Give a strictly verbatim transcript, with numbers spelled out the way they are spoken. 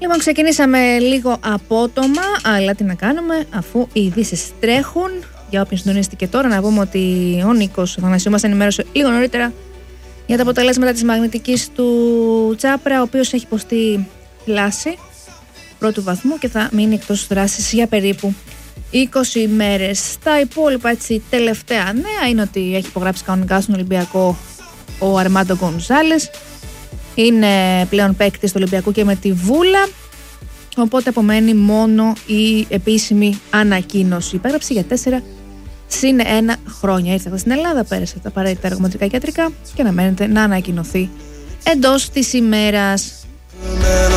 Λοιπόν, ξεκινήσαμε λίγο απότομα, αλλά τι να κάνουμε, αφού οι ειδήσεις τρέχουν. Για όποιον συντονίστηκε τώρα, να πούμε ότι ο Νίκος Αθανασίου μας ενημέρωσε λίγο νωρίτερα για τα αποτελέσματα της μαγνητικής του Τσάπρα, ο οποίος έχει υποστεί θλάση πρώτου βαθμού και θα μείνει εκτός δράσης για περίπου είκοσι ημέρες. Τα υπόλοιπα, έτσι, τελευταία νέα είναι ότι έχει υπογράψει κανονικά στον Ολυμπιακό ο Αρμάντο Γκονζάλες. Είναι πλέον παίκτης του Ολυμπιακού και με τη Βούλα. Οπότε απομένει μόνο η επίσημη ανακοίνωση. Υπέγραψε για τέσσερα συν ένα χρόνια. Ήρθε στην Ελλάδα, πέρασε τα απαραίτητα εργομετρικά και ιατρικά και αναμένεται να ανακοινωθεί εντός της ημέρας.